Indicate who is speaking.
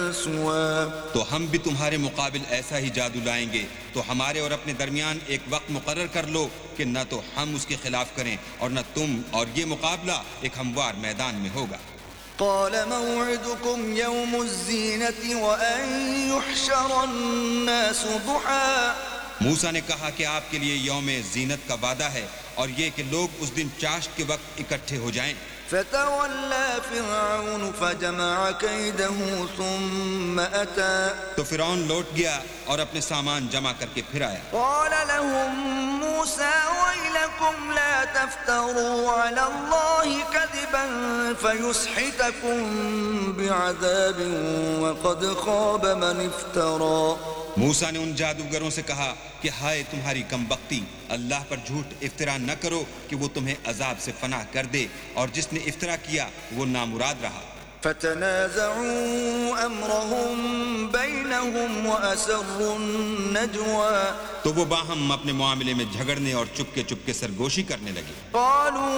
Speaker 1: مسوى
Speaker 2: تو ہم بھی تمہارے مقابل ایسا ہی جادو لائیں گے، تو ہمارے اور اپنے درمیان ایک وقت مقرر کر لو کہ نہ تو ہم اس کے خلاف کریں اور نہ تم، اور یہ مقابلہ ایک ہموار میدان میں ہوگا۔
Speaker 1: قال موعدكم يوم الزينة وأن يحشر الناس ضحى
Speaker 2: موسیٰ نے کہا کہ آپ کے لیے یوم زینت کا وعدہ ہے اور یہ کہ لوگ اس دن چاشت کے وقت اکٹھے ہو جائیں۔
Speaker 1: فتولى فرعون فجمع كيده ثم أتى
Speaker 2: تو فرعون لوٹ گیا اور اپنے سامان جمع کر کے پھر آیا۔
Speaker 1: قال لهم موسى ويلكم لا تفتروا على الله كذبا فيسحتكم بعذاب وقد خاب من افترى۔
Speaker 2: موسیٰ نے ان جادوگروں سے کہا کہ ہائے تمہاری کم بختی، اللہ پر جھوٹ افطرا نہ کرو کہ وہ تمہیں عذاب سے پناہ کر دے، اور جس نے افطرا کیا وہ نامراد رہا۔
Speaker 1: فتنازعوا امرهم بينهم واسروا النجوى
Speaker 2: تو وہ باہم اپنے معاملے میں جھگڑنے اور چپکے چپکے سرگوشی کرنے لگے۔
Speaker 1: قالوا